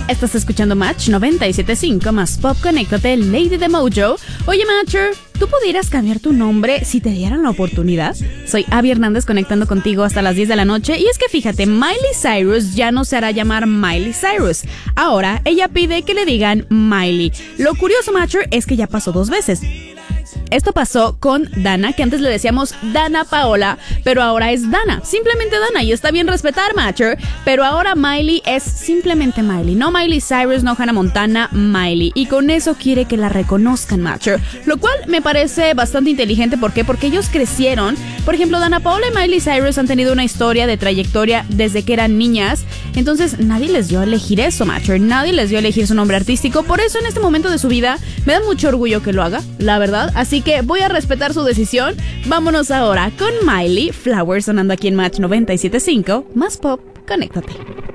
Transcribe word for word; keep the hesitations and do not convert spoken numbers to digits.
Estás escuchando Match noventa y siete punto cinco más Pop. Conéctate, Lady de Mojo. Oye, Matcher, ¿tú pudieras cambiar tu nombre si te dieran la oportunidad? Soy Abby Hernández conectando contigo hasta las diez de la noche. Y es que fíjate, Miley Cyrus ya no se hará llamar Miley Cyrus. Ahora ella pide que le digan Miley. Lo curioso, Matcher, es que ya pasó dos veces. Esto pasó con Dana, que antes le decíamos Dana Paola, pero ahora es Dana, simplemente Dana, y está bien respetar, Matcher, pero ahora Miley es simplemente Miley, no Miley Cyrus, no Hannah Montana, Miley, y con eso quiere que la reconozcan, Matcher, lo cual me parece bastante inteligente. ¿Por qué? Porque ellos crecieron. Por ejemplo, Dana Paola y Miley Cyrus han tenido una historia de trayectoria desde que eran niñas, entonces nadie les dio a elegir eso, Matcher, nadie les dio a elegir su nombre artístico, por eso en este momento de su vida me da mucho orgullo que lo haga, la verdad, así que voy a respetar su decisión. Vámonos ahora con Miley, Flowers, sonando aquí en Match noventa y siete punto cinco, más Pop. Conéctate.